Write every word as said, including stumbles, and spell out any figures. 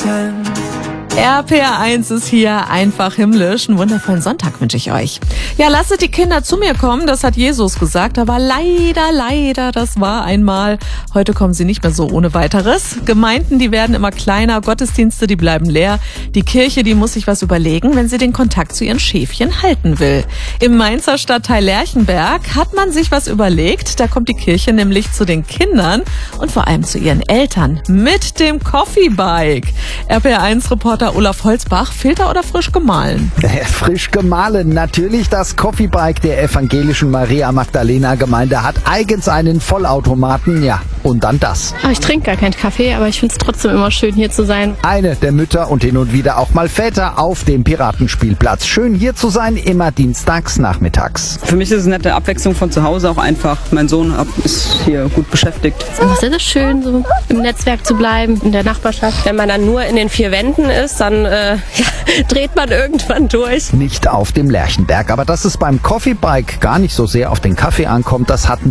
Eltern. R P R eins ist hier einfach himmlisch. Einen wundervollen Sonntag wünsche ich euch. Ja, lasset die Kinder zu mir kommen, das hat Jesus gesagt. Aber leider, leider, das war einmal. Heute kommen sie nicht mehr so ohne weiteres. Gemeinden, die werden immer kleiner, Gottesdienste, die bleiben leer. Die Kirche, die muss sich was überlegen, wenn sie den Kontakt zu ihren Schäfchen halten will. Im Mainzer Stadtteil Lerchenberg hat man sich was überlegt. Da kommt die Kirche nämlich zu den Kindern und vor allem zu ihren Eltern mit dem Coffee Bike. R P R eins Reporter Olaf Holzbach, Filter oder frisch gemahlen? Frisch gemahlen, natürlich. Das Coffee Bike der evangelischen Maria Magdalena Gemeinde hat eigens einen Vollautomaten, ja, und dann das. Oh, ich trinke gar keinen Kaffee, aber ich finde es trotzdem immer schön, hier zu sein. Eine der Mütter und hin und wieder auch mal Väter auf dem Piratenspielplatz. Schön hier zu sein, immer dienstags nachmittags. Für mich ist es eine nette Abwechslung von zu Hause auch einfach. Mein Sohn ist hier gut beschäftigt. Es ist einfach sehr, sehr schön, so im Netzwerk zu bleiben, in der Nachbarschaft. Wenn man dann nur in den vier Wänden ist, dann äh, ja, dreht man irgendwann durch. Nicht auf dem Lerchenberg, aber dass es beim Coffee Bike gar nicht so sehr auf den Kaffee ankommt, das hatten